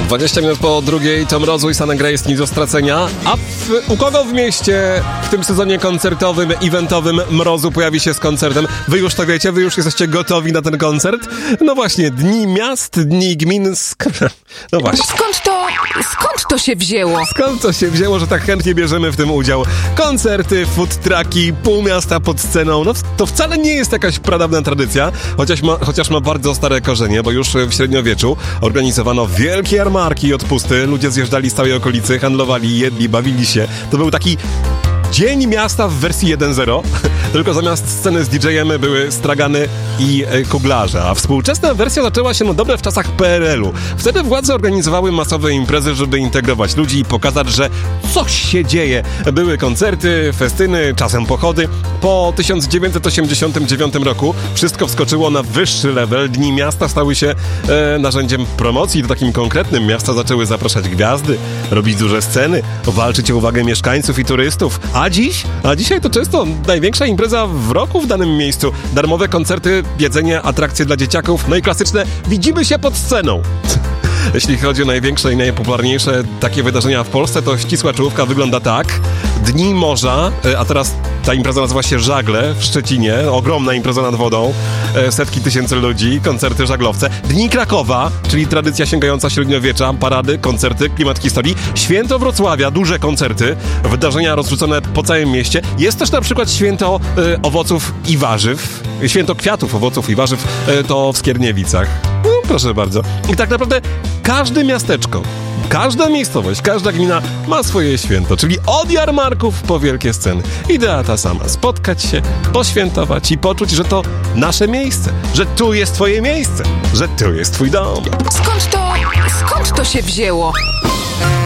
20 minut po drugiej, Tom Mrozu i San Grace, nic do stracenia. A u kogo w mieście w tym sezonie koncertowym, eventowym Mrozu pojawi się z koncertem? Wy już to wiecie, wy już jesteście gotowi na ten koncert? No właśnie, Dni Miast, Dni Gmin... No właśnie. Skąd to się wzięło? Skąd to się wzięło, że tak chętnie bierzemy w tym udział? Koncerty, food trucki, pół miasta pod sceną. No to wcale nie jest jakaś pradawna tradycja, chociaż ma bardzo stare korzenie, bo już w średniowieczu organizowano wielkie jarmarki i odpusty. Ludzie zjeżdżali z całej okolicy, handlowali, jedli, bawili się. To był taki Dzień Miasta w wersji 1.0, tylko zamiast sceny z DJ-em były stragany i kuglarze, a współczesna wersja zaczęła się dobre w czasach PRL-u. Wtedy władze organizowały masowe imprezy, żeby integrować ludzi i pokazać, że coś się dzieje. Były koncerty, festyny, czasem pochody. Po 1989 roku wszystko wskoczyło na wyższy level. Dni Miasta stały się narzędziem promocji, to takim konkretnym. Miasta zaczęły zapraszać gwiazdy, robić duże sceny, walczyć o uwagę mieszkańców i turystów. A dzisiaj to często największa impreza w roku w danym miejscu. Darmowe koncerty, jedzenie, atrakcje dla dzieciaków, no i klasyczne widzimy się pod sceną. Jeśli chodzi o największe i najpopularniejsze takie wydarzenia w Polsce, to ścisła czołówka wygląda tak. Dni Morza, a teraz ta impreza nazywa się Żagle w Szczecinie. Ogromna impreza nad wodą, setki tysięcy ludzi, koncerty żaglowce. Dni Krakowa, czyli tradycja sięgająca średniowiecza, parady, koncerty, klimat historii. Święto Wrocławia, duże koncerty, wydarzenia rozrzucone po całym mieście. Jest też na przykład święto owoców i warzyw. Święto kwiatów, owoców i warzyw to w Skierniewicach. No, proszę bardzo. I tak naprawdę każde miasteczko, każda miejscowość, każda gmina ma swoje święto, czyli od jarmarków po wielkie sceny. Idea ta sama. Spotkać się, poświętować i poczuć, że to nasze miejsce, że tu jest twoje miejsce, że tu jest twój dom. Skąd to się wzięło?